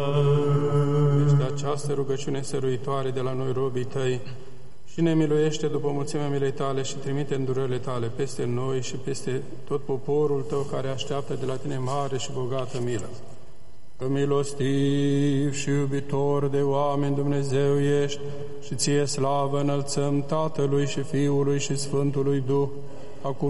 Este această rugăciune săruitoare de la noi, robii tăi, și ne miluiește după mulțimea milei tale și trimite îndurările tale peste noi și peste tot poporul tău care așteaptă de la tine mare și bogată milă. Că milostiv și iubitor de oameni Dumnezeu ești și ție slavă înălțăm Tatălui și Fiului și Sfântului Duh, acum